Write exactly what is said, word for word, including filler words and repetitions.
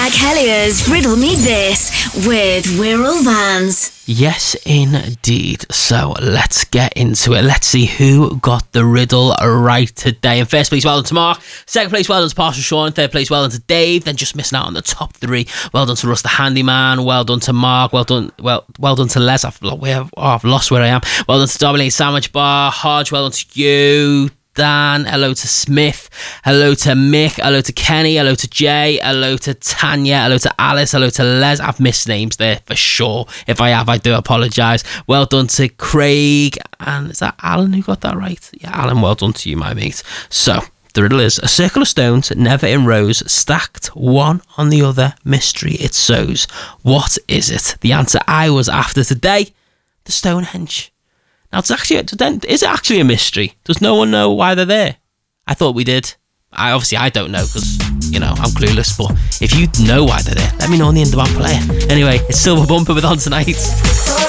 Jack Hellier's Riddle Me This with Wirral Vans. Yes, indeed. So let's get into it. Let's see who got the riddle right today. In first place, well done to Mark. Second place, well done to Partial Sean. Third place, well done to Dave. Then just missing out on the top three. Well done to Russ the Handyman. Well done to Mark. Well done well well done to Les. I've, oh, I've lost where I am. Well done to Dominic Sandwich Bar. Hodge, well done to you. Dan, hello to Smith, hello to Mick, hello to Kenny, hello to Jay, hello to Tanya, hello to Alice, hello to Les. I've missed names there for sure. If I have, I do apologise. Well done to Craig, and is that Alan who got that right? Yeah, Alan, well done to you, my mate. So, the riddle is, a circle of stones, never in rows, stacked one on the other, mystery it sows. What is it? The answer I was after today, the Stonehenge. Now, it's actually, is it actually a mystery? Does no one know why they're there? I thought we did. I Obviously, I don't know because, you know, I'm clueless. But if you know why they're there, let me know on the Independent Player. Anyway, it's Silver Bumper with On Tonight.